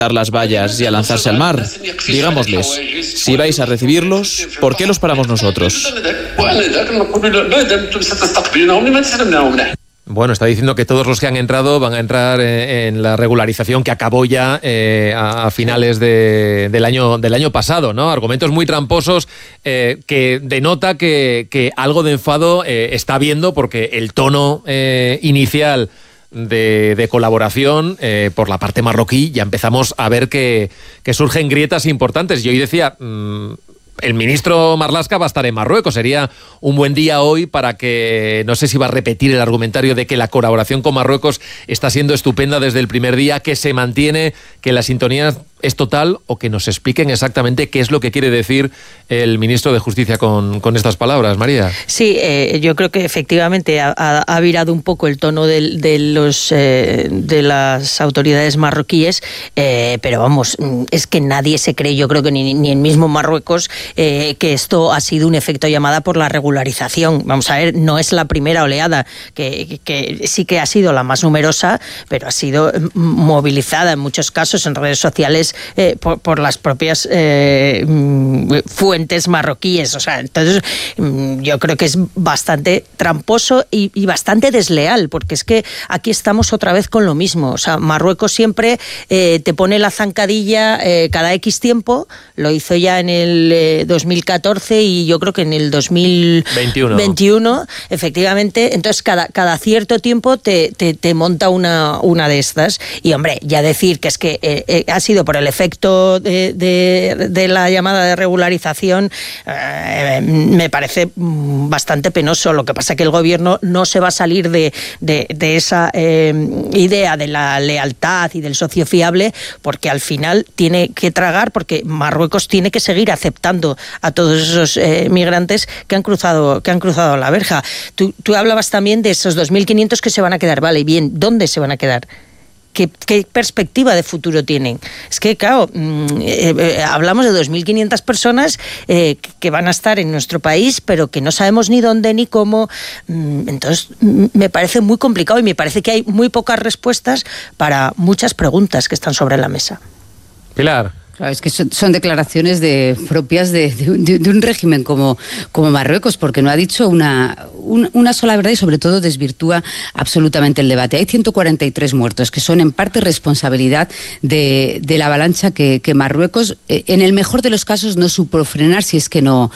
las vallas y a lanzarse al mar. Digámosles, si vais a recibirlos, ¿por qué los paramos nosotros? Bueno, está diciendo que todos los que han entrado van a entrar en la regularización que acabó ya a finales del año pasado, ¿no? Argumentos muy tramposos que denota que algo de enfado está habiendo, porque el tono inicial de colaboración por la parte marroquí ya empezamos a ver que surgen grietas importantes. Y hoy decía... el ministro Marlaska va a estar en Marruecos. Sería un buen día hoy para que, no sé si va a repetir el argumentario de que la colaboración con Marruecos está siendo estupenda desde el primer día, que se mantiene, que la sintonía es total, o que nos expliquen exactamente qué es lo que quiere decir el ministro de Justicia con estas palabras. María. Sí, yo creo que efectivamente ha virado un poco el tono de las autoridades marroquíes, pero vamos, es que nadie se cree, yo creo que ni el mismo Marruecos, que esto ha sido un efecto llamada por la regularización. Vamos a ver, no es la primera oleada, que sí que ha sido la más numerosa, pero ha sido movilizada en muchos casos en redes sociales por las propias fuentes marroquíes. O sea, entonces yo creo que es bastante tramposo y bastante desleal, porque es que aquí estamos otra vez con lo mismo. O sea, Marruecos siempre te pone la zancadilla cada X tiempo. Lo hizo ya en el 2014 y yo creo que en el 2021 efectivamente. Entonces cada cierto tiempo te monta una de estas. Y hombre, ya decir que es que ha sido por el efecto de la llamada de regularización, me parece bastante penoso. Lo que pasa es que el gobierno no se va a salir de esa idea de la lealtad y del socio fiable, porque al final tiene que tragar, porque Marruecos tiene que seguir aceptando a todos esos migrantes que han cruzado la verja. Tú hablabas también de esos 2.500 que se van a quedar. Vale, bien, ¿dónde se van a quedar? ¿Qué perspectiva de futuro tienen? Es que, claro, hablamos de 2.500 personas que van a estar en nuestro país, pero que no sabemos ni dónde ni cómo. Entonces, me parece muy complicado y me parece que hay muy pocas respuestas para muchas preguntas que están sobre la mesa. Pilar. Claro, es que son declaraciones propias de un régimen como Marruecos, porque no ha dicho una sola verdad y sobre todo desvirtúa absolutamente el debate. Hay 143 muertos que son en parte responsabilidad de la avalancha que Marruecos, en el mejor de los casos, no supo frenar si es que no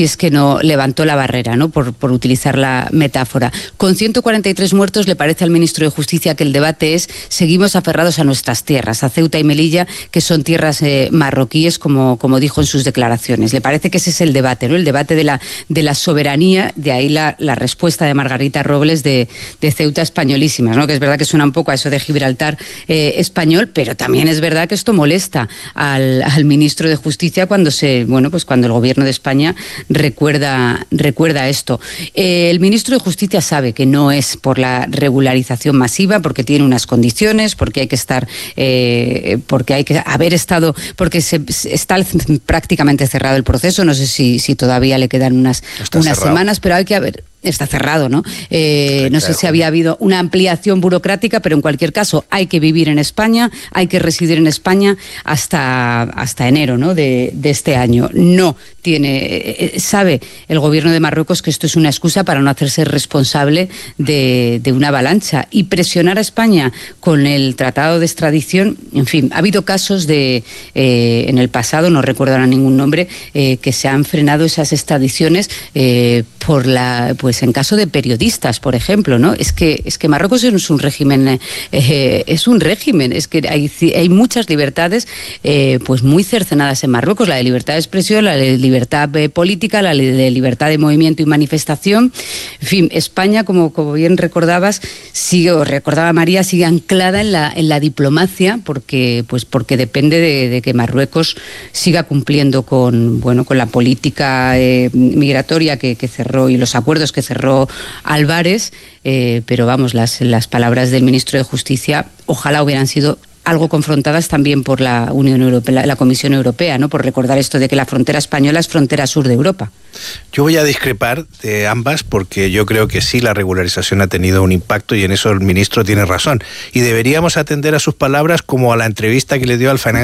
levantó la barrera, ¿no? Por utilizar la metáfora. Con 143 muertos, le parece al ministro de Justicia que el debate es: seguimos aferrados a nuestras tierras, a Ceuta y Melilla, que son tierras marroquíes, como dijo en sus declaraciones. Le parece que ese es el debate, ¿no? El debate de la soberanía. De ahí la respuesta de Margarita Robles de Ceuta españolísimas, ¿no? Que es verdad que suena un poco a eso de Gibraltar español, pero también es verdad que esto molesta al ministro de Justicia cuando el gobierno de España recuerda esto. El ministro de Justicia sabe que no es por la regularización masiva, porque tiene unas condiciones, porque hay que estar, porque hay que haber estado, porque está prácticamente cerrado el proceso. No sé si todavía le quedan unas semanas, pero hay que haber... Está cerrado, ¿no? No sé si había habido una ampliación burocrática, pero en cualquier caso hay que vivir en España, hay que residir en España hasta enero, ¿no? de este año. No tiene... sabe el gobierno de Marruecos que esto es una excusa para no hacerse responsable de una avalancha y presionar a España con el tratado de extradición. En fin, ha habido casos en el pasado, no recuerdo ahora ningún nombre, que se han frenado esas extradiciones en caso de periodistas, por ejemplo, ¿no? Es que Marruecos es un régimen, es que hay muchas libertades muy cercenadas en Marruecos: la de libertad de expresión, la de libertad política, la de libertad de movimiento y manifestación. En fin, España, como bien recordaba María, sigue anclada en la diplomacia, porque depende de que Marruecos siga cumpliendo con la política migratoria que cerró y los acuerdos que cerró Álvarez, pero vamos, las palabras del ministro de Justicia ojalá hubieran sido algo confrontadas también por la Unión Europea, la Comisión Europea, ¿no? Por recordar esto de que la frontera española es frontera sur de Europa. Yo voy a discrepar de ambas porque yo creo que sí, la regularización ha tenido un impacto y en eso el ministro tiene razón. Y deberíamos atender a sus palabras como a la entrevista que le dio al Financial